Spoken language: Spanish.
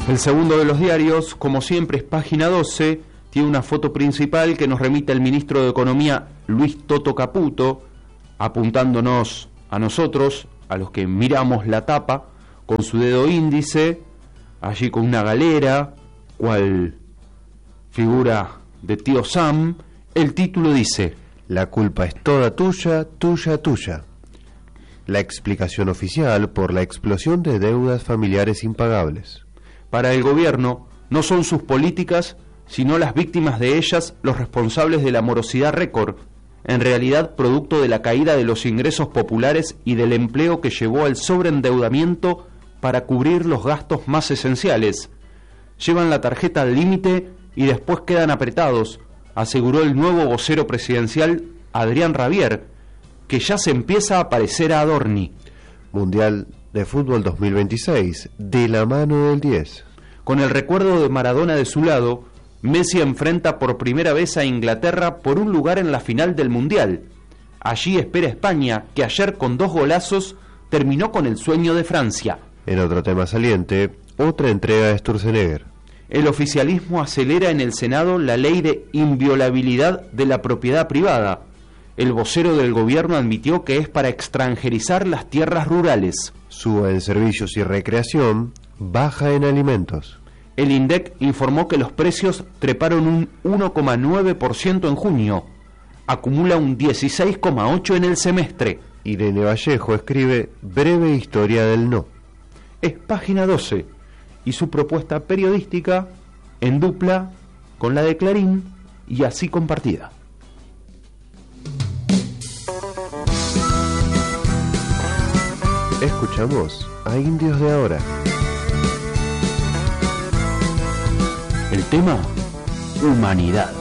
El segundo de los diarios, como siempre, es página 12, tiene una foto principal que nos remite el ministro de Economía, Luis Toto Caputo, apuntándonos a nosotros, a los que miramos la tapa, con su dedo índice, allí con una galera, cual figura de tío Sam. El título dice: La culpa es toda tuya, tuya, tuya. La explicación oficial por la explosión de deudas familiares impagables. Para el gobierno, no son sus políticas, sino las víctimas de ellas los responsables de la morosidad récord, en realidad producto de la caída de los ingresos populares y del empleo que llevó al sobreendeudamiento para cubrir los gastos más esenciales. Llevan la tarjeta al límite y después quedan apretados, aseguró el nuevo vocero presidencial Adrián Rabier, que ya se empieza a parecer a Adorni. Mundial de Fútbol 2026, de la mano del 10. Con el recuerdo de Maradona de su lado, Messi enfrenta por primera vez a Inglaterra por un lugar en la final del Mundial. Allí espera España, que ayer con 2 golazos terminó con el sueño de Francia. En otro tema saliente, otra entrega de Sturzenegger. El oficialismo acelera en el Senado la ley de inviolabilidad de la propiedad privada. El vocero del gobierno admitió que es para extranjerizar las tierras rurales. Suba en servicios y recreación, baja en alimentos. El INDEC informó que los precios treparon un 1,9% en junio. Acumula un 16,8% en el semestre. Irene Vallejo escribe Breve historia del no. Es página 12 y su propuesta periodística en dupla con la de Clarín y así compartida. Escuchamos a Indios de Ahora. El tema: humanidad.